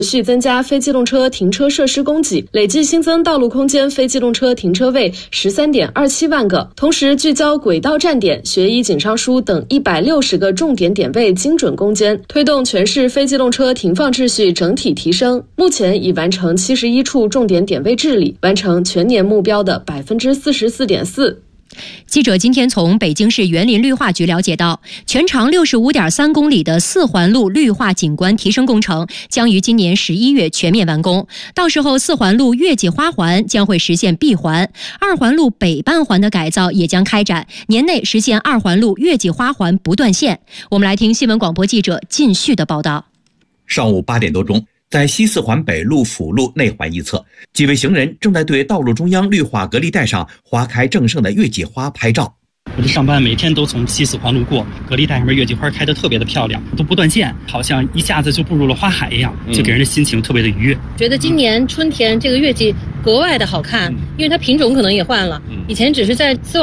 续增加非机动车停车设施供给，累计新增道路空间非机动车停车位13.27万个，同时聚焦轨道站点、学医警商书等160个重点点位精准攻坚，推动全市非机动车停放秩序整体提升。目前已完成71处重点点位治理，完成全年目标的44.4%。 记者今天从北京市园林绿化局了解到，全长65.3公里的4环路绿化景观提升工程将于今年11月全面完工，到时候4环路月季花环将会实现闭环，2环路北半环的改造也将开展，年内实现2环路月季花环不断线。我们来听新闻广播记者靳旭的报道。 上午8点多钟，在西4环北路辅路内环一侧，几位行人正在对道路中央绿化隔离带上花开正盛的月季花拍照。 我的上班每天都从西4环路过，隔离带上面月季花开得特别的漂亮，都不断线，好像一下子就步入了花海一样，就给人的心情特别的愉悦。 觉得今年春天这个月季格外的好看，因为它品种可能也换了，以前只是在